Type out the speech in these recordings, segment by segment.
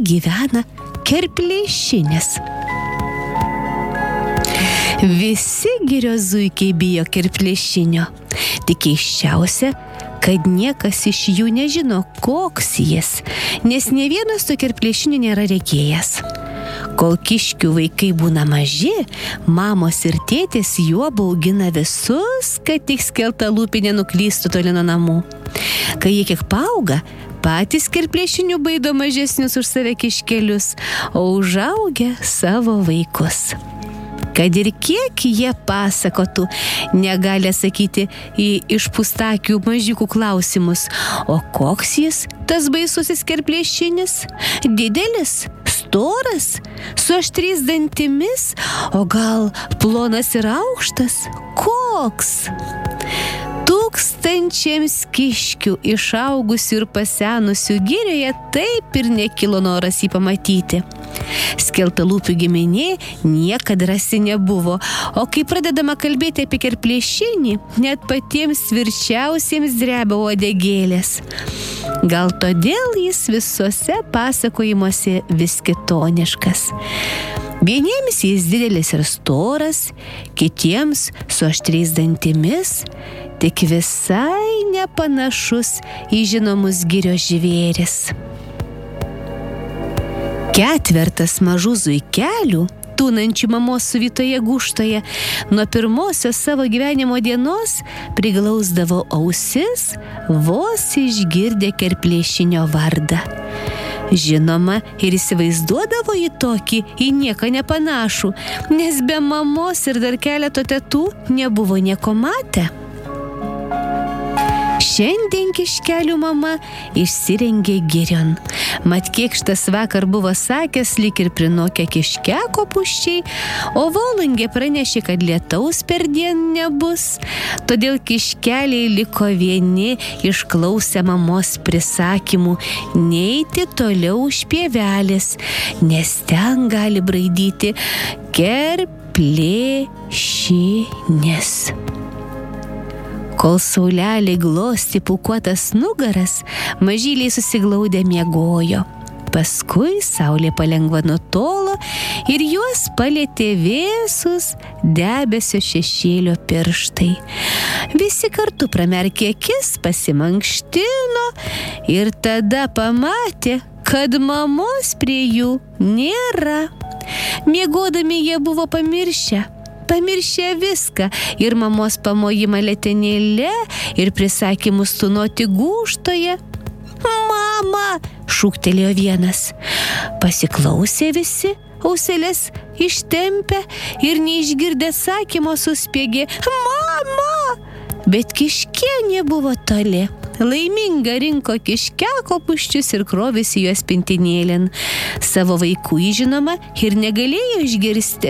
gyvena kerplėšinės. Visi girios zuikiai bijo kerplėšinio. Tik keisčiausia, kad niekas iš jų nežino, koks jis, nes nė vienas to kerplėšinio nėra regėjęs. Kol kiškių vaikai būna maži, mamos ir tėtės juo baugina visus, kad tik skeltalūpė nenuklystų toli nuo namų. Kai jie kiek paauga, patys kerplėšinių baido mažesnius už save kiškelius, o užaugę savo vaikus. Kad ir kiek jie pasakotų, negali atsakyti į išpūstakių mažiukų klausimus. O koks jis, tas baisusis kerplėšinis? Didelis, storas, su aštriais dantimis, o gal plonas ir aukštas? Koks? Tūkstančiams kiškių išaugusių ir pasenusių girioje taip ir nekilo noras jį pamatyti. Skeltalūpių giminė niekada rasi nebuvo, o kai pradedama kalbėti apie kerplėšinį, net patiems tvirčiausiems drebia uodegėlės. Gal todėl jis visuose pasakojimuose vis kitoniškas. Vieniems jis didelis ir storas, kitiems su aštriais dantimis, tik visai nepanašus į žinomus girios žvėris. Ketvertas mažų zuikelių, tūnančių mamos suvytoje gūžtoje, nuo pirmosios savo gyvenimo dienos priglausdavo ausis, vos išgirdę kerplėšinio vardą. Žinoma, ir įsivaizduodavo jį tokį į nieką nepanašų, nes be mamos ir dar keleto tetų nebuvo nieko matę. Šiandien kiškelių mama išsirengė girion. Mat kėkštas vakar buvo sakęs, lyg ir prinokę kiškeko puščiai, o volungė pranešė, kad lietaus perdien nebus. Todėl kiškeliai liko vieni, išklausę mamos prisakymų neiti toliau už pievelės, nes ten gali braidyti kerplėšinis. Kol saulelė glosti pūkuotas nugaras, mažyliai susiglaudę miegojo. Paskui saulė palengva nutolo ir juos palėtė vėsus debesio šešėlio pirštai. Visi kartu pramerkė akis, pasimankštino ir tada pamatė, kad mamos prie jų nėra. Miegodami jie buvo pamiršę viską, ir mamos pamojimą letenėle, ir prisakymus tūnoti gūžtoje. Mama, šūktelėjo vienas. Pasiklausė visi, auselės ištempė ir neišgirdę atsakymo suspiegė: Mama! Bet kiškienė buvo toli. Laiminga rinko kiškeko puščius ir krovėsi juos pintinėlin. Savo vaikų žinoma ir negalėjo išgirsti.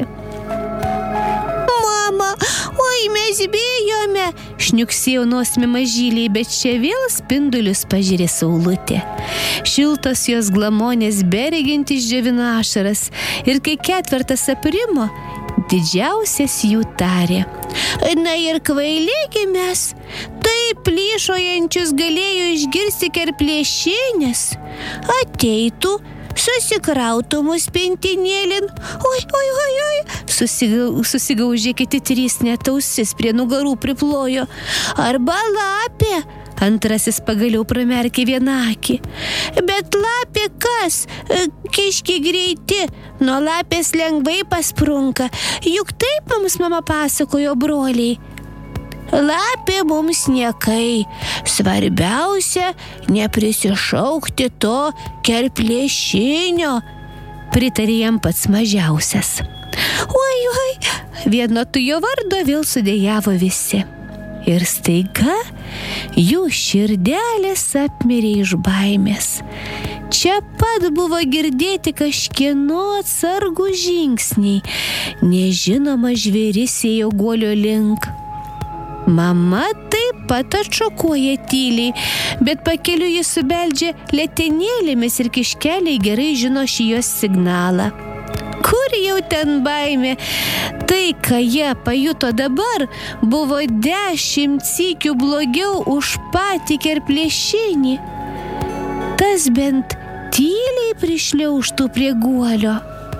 Oi, mes bijome, šniuksėjo nosimi mažyliai, bet čia vėl spindulius pažiūrė saulutė. Šiltos jos glamonės bereginti išdžiovino ašaras, ir kai ketvertas aprimo, didžiausias jų tarė: Na ir kvailėgi mes, taip plyšojančius galėjo išgirsti kerplėšinis. Ateitų, susikrautų mus pintinėlin. Oi, susigaužė kiti trys, net ausis prie nugarų priplojo. Arba lapė, antrasis pagaliau pramerkė vieną akį. Bet lapė kas? Kiškiai greiti, nuo lapės lengvai pasprunka, juk taip mums mama pasakojo broliai. Lapė mums niekai, svarbiausia neprisišaukti to kerplėšinio, pritarė jam pats mažiausias. Oi, vieno tujo vardo vėl sudejavo visi. Ir staiga jų širdelės apmirė iš baimės. Čia pat buvo girdėti kažkieno atsargų žingsniai, nežinoma žvėris ėjo guolio link. Mama taip pat atšokuoja tyliai, bet pakeliu jis subeldžia letenėlėmis ir kiškeliai gerai žino šį jos signalą. Kur jau ten baimė? Tai, ką jie pajuto dabar, buvo 10 sykių blogiau už patį kerplėšinį. Tas bent tyliai prišliaužtų prie guolio.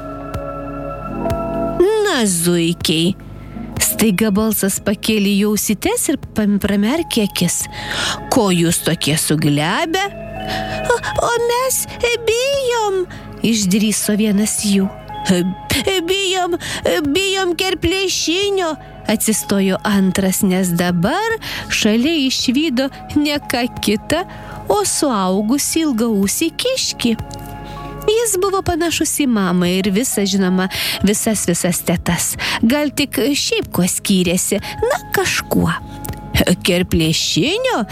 Na, zuikiai. Staiga balsas pakėlė į ausytes ir pramerkė akis. Ko jūs tokie suglebę? O mes bijom, išdrįso vienas jų. Bijom kerplėšinio, atsistojo antras, nes dabar šalia išvydo ne ką kitą, o suaugusį ilgaausį kiškį. Jis buvo panašus į mamą ir visas tetas. Gal tik šiaip kuo skyrėsi, na kažkuo. Kerplėšinio?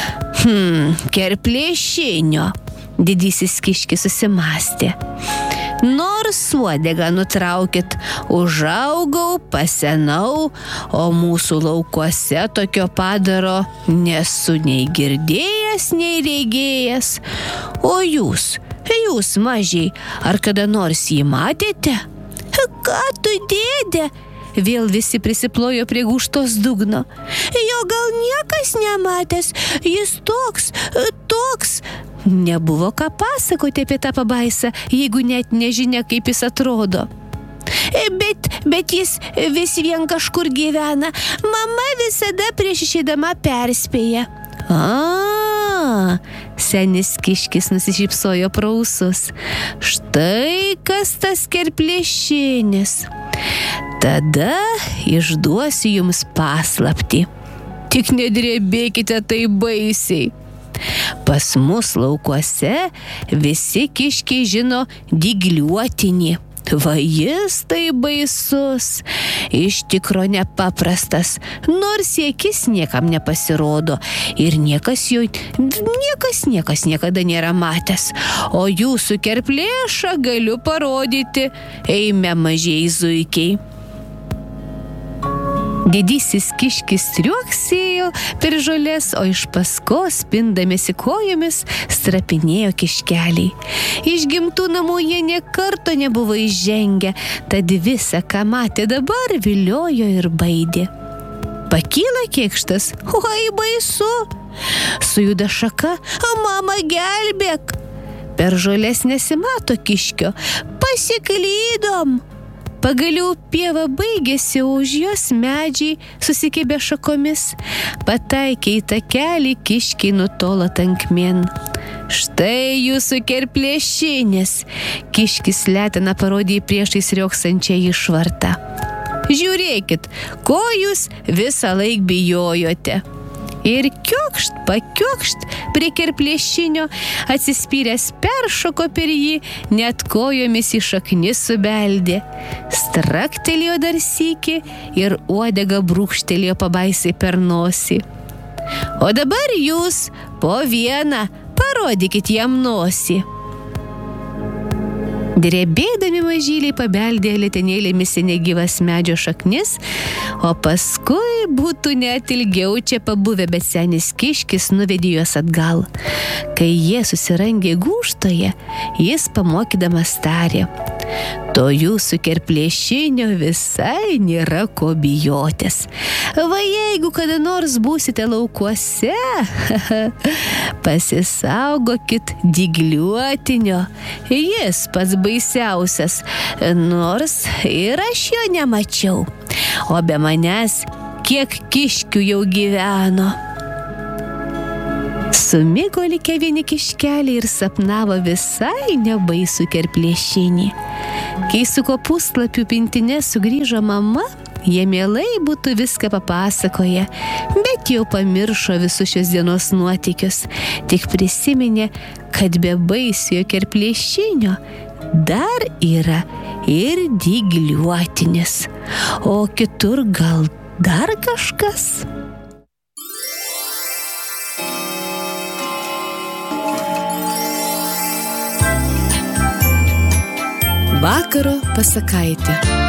Kerplėšinio, didysis kiškis susimastė. Nors uodegą nutraukit, užaugau, pasenau, o mūsų laukuose tokio padaro nesu nei girdėjęs, nei regėjęs. O jūs mažiai, ar kada nors jį matėte? Ką tu, dėde? Vėl visi prisiplojo prie gūžtos dugno. Jo gal niekas nematęs, jis toks. Nebuvo ką pasakoti apie tą pabaisą, jeigu net nežinia, kaip jis atrodo. Bet jis vis vien kažkur gyvena. Mama visada prieš išeidama perspėja. Senis kiškis nusišypsojo pro ūsus. Štai kas tas kerplėšinis. Tada išduosiu jums paslaptį. Tik nedrebėkite tai baisiai. Pas mus laukuose visi kiškiai žino dygliuotinį. Va jis tai baisus, iš tikro nepaprastas, nors į akis niekam nepasirodo ir niekas niekada nėra matęs. O jūsų kerplėšą galiu parodyti, eime mažieji zuikiai. Didysis kiškis triuoksėjo per žolės, o iš paskos, spindamiesi kojomis, strapinėjo kiškeliai. Iš gimtų namų jie nė karto nebuvo įžengę, tad visa, ką matė dabar, viliojo ir baidė. Pakyla kėkštas, oi baisu. Sujuda šaka, mama gelbėk. Per žolės nesimato kiškio, pasiklydom. Pagaliau pieva baigėsi, o už jos medžiai susikibę šakomis. Pataikė į takelį, kiškiai nutolo tankmėn. Štai jūsų kerplėšinis, kiškis leteną parodė į priešais rioksančią išvartą. Žiūrėkit, ko jūs visą laik bijojote. Ir pakiokšt prie kerplėšinio, atsispyręs peršoko per jį, net kojomis į šaknis subeldė. Straktelėjo dar sykį ir uodega brūkštelėjo pabaisai per nosį. O dabar jūs po vieną parodykit jam nosį. Drebėdami mažyliai pabeldė letenėlėmis į negyvas medžio šaknis, o paskui būtų net ilgiau čia pabuvę, bet senis kiškis nuvedė juos atgal. Kai jie susirangė gūžtoje, jis pamokydamas tarė: to jūsų kerplėšinio visai nėra ko bijotis. Va jeigu kada nors būsite laukuose, pasisaugokit dygliuotinio. Jis pats baisiausias, nors ir aš jo nemačiau. O be manęs kiek kiškių jau gyveno. Sumigo likę vieni kiškeliai ir sapnavo visai nebaisų kerplėšinį. Kai su kopūstlapių pintine sugrįžo mama, jie mielai būtų viską papasakoję, bet jau pamiršo visus šios dienos nuotykius. Tik prisiminė, kad be baisiojo kerplėšinio dar yra ir dygliuotinis, o kitur gal dar kažkas. Vakaro pasakaitė.